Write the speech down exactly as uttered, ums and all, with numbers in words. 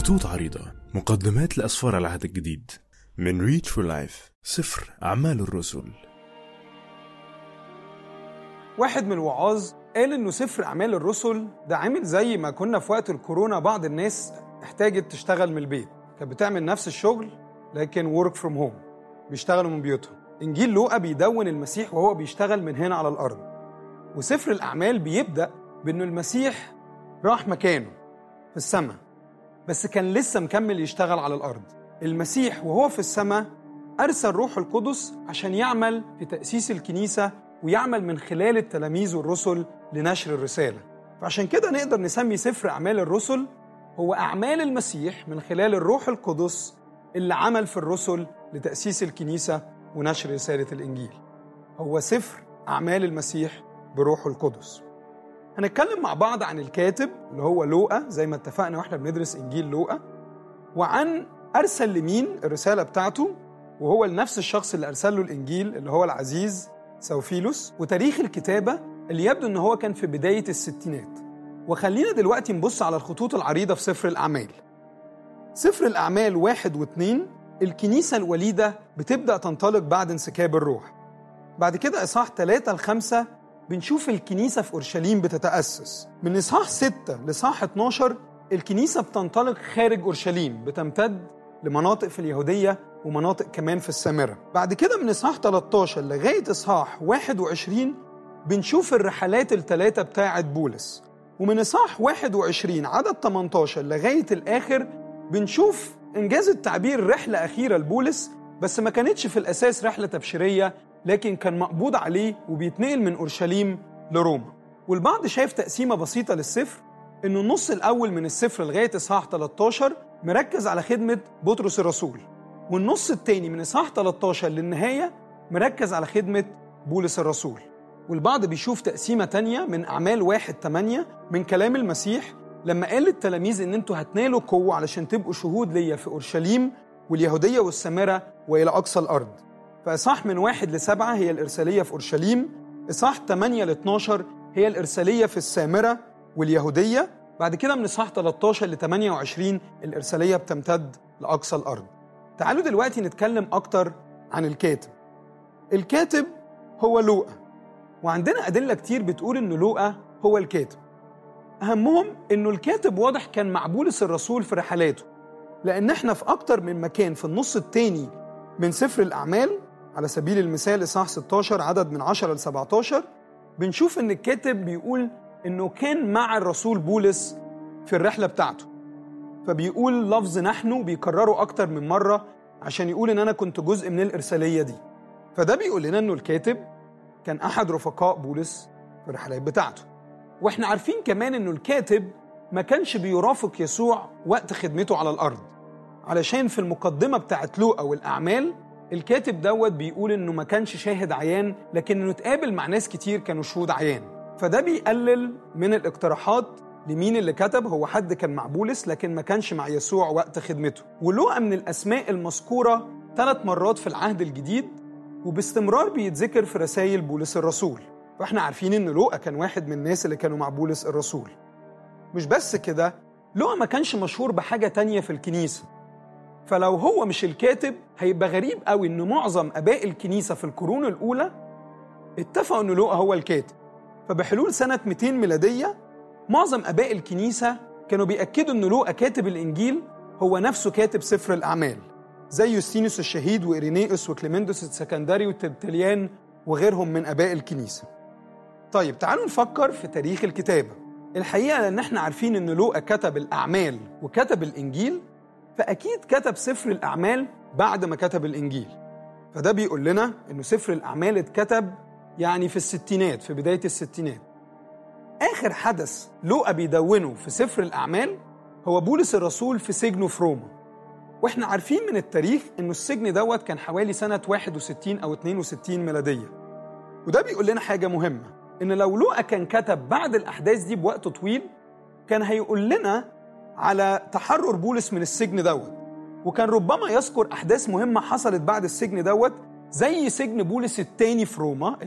خطوط عريضة، مقدمات لأسفار العهد الجديد، من ريتش فور لايف، سفر أعمال الرسل. واحد من الوعاظ قال إنه سفر أعمال الرسل ده عامل زي ما كنا في وقت الكورونا بعض الناس احتاجت تشتغل من البيت، كانت بتعمل نفس الشغل لكن work from home، بيشتغلوا من بيوتهم. إنجيل لوقا بيدون المسيح وهو بيشتغل من هنا على الأرض، وسفر الأعمال بيبدأ بإنه المسيح راح مكانه في السماء، بس كان لسه مكمل يشتغل على الأرض. المسيح وهو في السماء أرسل روح القدس عشان يعمل في تأسيس الكنيسة ويعمل من خلال التلاميذ والرسل لنشر الرسالة. فعشان كده نقدر نسمي سفر أعمال الرسل هو أعمال المسيح من خلال الروح القدس اللي عمل في الرسل لتأسيس الكنيسة ونشر رسالة الإنجيل. هو سفر أعمال المسيح بروح القدس. هنتكلم مع بعض عن الكاتب اللي هو لوقا زي ما اتفقنا واحنا بندرس إنجيل لوقا، وعن أرسل لمين الرسالة بتاعته، وهو لنفس الشخص اللي أرسل له الإنجيل اللي هو العزيز سوفيلوس، وتاريخ الكتابة اللي يبدو أنه هو كان في بداية الستينات. وخلينا دلوقتي نبص على الخطوط العريضة في سفر الأعمال. سفر الأعمال واحد واثنين، الكنيسة الوليدة بتبدأ تنطلق بعد انسكاب الروح. بعد كده إصحاح ثلاثة لخمسة بنشوف الكنيسة في أورشليم بتتأسس. من إصحاح ستة لإصحاح اتناشر الكنيسة بتنطلق خارج أورشليم، بتمتد لمناطق في اليهودية ومناطق كمان في السامرة. بعد كده من إصحاح ثلاثة عشر لغاية إصحاح واحد وعشرين بنشوف الرحلات الثلاثة بتاعة بولس. ومن إصحاح واحد وعشرين عدد ثمانية عشر لغاية الآخر بنشوف إنجاز التعبير رحلة أخيرة لبولس، بس ما كانتش في الأساس رحلة تبشيرية، لكن كان مقبوض عليه وبيتنقل من أورشليم لروما. والبعض شايف تقسيمة بسيطة للسفر، إنه النص الأول من السفر لغاية إصحاح ثلاثة عشر مركز على خدمة بطرس الرسول، والنص التاني من إصحاح ثلاثة عشر للنهاية مركز على خدمة بولس الرسول. والبعض بيشوف تقسيمة تانية من أعمال واحد ثمانية من كلام المسيح لما قال للتلاميذ إن أنتوا هتنالوا قوة علشان تبقوا شهود ليا في أورشليم واليهودية والسامرة وإلى أقصى الأرض. فإصحاح من واحد لسبعة هي الإرسالية في أورشليم، إصحاح ثمانية لاثناشر هي الإرسالية في السامرة واليهودية. بعد كده من إصحاح ثلاثة عشر لثمانية وعشرين الإرسالية بتمتد لأقصى الأرض. تعالوا دلوقتي نتكلم أكتر عن الكاتب. الكاتب هو لوقا، وعندنا أدلة كتير بتقول إنه لوقا هو الكاتب. أهمهم إنه الكاتب واضح كان مع بولس الرسول في رحلاته، لأن إحنا في أكتر من مكان في النص التاني من سفر الأعمال، على سبيل المثال إصحاح ستة عشر عدد من عشرة لسبعة عشر بنشوف إن الكاتب بيقول إنه كان مع الرسول بولس في الرحلة بتاعته، فبيقول لفظ نحن بيكرره أكتر من مرة عشان يقول إن أنا كنت جزء من الإرسالية دي. فده بيقول لنا إنه الكاتب كان أحد رفقاء بولس في الرحلات بتاعته. وإحنا عارفين كمان إنه الكاتب ما كانش بيرافق يسوع وقت خدمته على الأرض، علشان في المقدمة بتاعت لوقا والأعمال الكاتب دوت بيقول إنه ما كانش شاهد عيان، لكن إنه اتقابل مع ناس كتير كانوا شهود عيان. فده بيقلل من الاقتراحات لمين اللي كتب. هو حد كان مع بولس لكن ما كانش مع يسوع وقت خدمته. ولوقا من الأسماء المذكورة ثلاث مرات في العهد الجديد، وباستمرار بيتذكر في رسائل بولس الرسول. فإحنا عارفين إن لوقا كان واحد من الناس اللي كانوا مع بولس الرسول. مش بس كده، لوقا ما كانش مشهور بحاجة تانية في الكنيسة. فلو هو مش الكاتب هيبقى غريب قوي إن معظم آباء الكنيسة في القرون الأولى اتفقوا إن لوقا هو الكاتب. فبحلول سنة مئتين ميلادية معظم آباء الكنيسة كانوا بيأكدوا إن لوقا كاتب الإنجيل هو نفسه كاتب سفر الأعمال، زي يوستينوس الشهيد وإيرينيوس وكليمندس السكندري وترتليان وغيرهم من آباء الكنيسة. طيب تعالوا نفكر في تاريخ الكتابة. الحقيقة لأن احنا عارفين إن لوقا كتب الأعمال وكتب الإنجيل، فأكيد كتب سفر الأعمال بعد ما كتب الإنجيل. فده بيقول لنا إنه سفر الأعمال اتكتب يعني في الستينات، في بداية الستينات. آخر حدث لوقا بيدونه في سفر الأعمال هو بولس الرسول في سجنه في روما. وإحنا عارفين من التاريخ إنه السجن دوت كان حوالي سنة واحد وستين أو اثنين وستين ميلادية. وده بيقول لنا حاجة مهمة، إن لو لوقا كان كتب بعد الأحداث دي بوقت طويل كان هيقول لنا على تحرر بولس من السجن دوت، وكان ربما يذكر أحداث مهمة حصلت بعد السجن دوت، زي سجن بولس الثاني في روما